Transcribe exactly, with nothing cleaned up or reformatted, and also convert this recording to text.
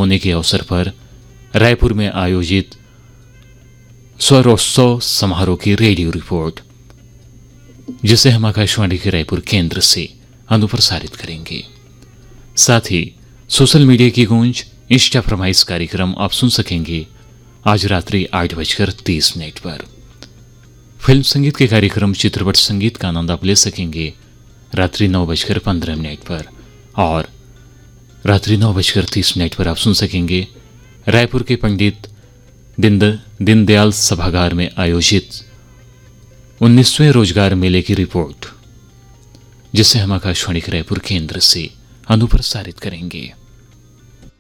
होने के अवसर पर रायपुर में आयोजित स्वरोत्सव समारोह की रेडियो रिपोर्ट, जिसे हम आकाशवाणी के रायपुर केंद्र से अनुप्रसारित करेंगे। साथ ही सोशल मीडिया की गूंज इंस्टा फरमाइश कार्यक्रम आप सुन सकेंगे आज रात्रि आठ बजकर तीस मिनट पर। फिल्म संगीत के कार्यक्रम चित्रपट संगीत का आनंद आप ले सकेंगे रात्रि नौ बजकर पंद्रह मिनट पर, और रात्रि नौ बजकर तीस मिनट पर आप सुन सकेंगे रायपुर के पंडित दीनदयाल सभागार में आयोजित उन्नीसवें रोजगार मेले की रिपोर्ट, जिसे हम आकाशवाणी के रायपुर केंद्र से अनुप्रसारित करेंगे।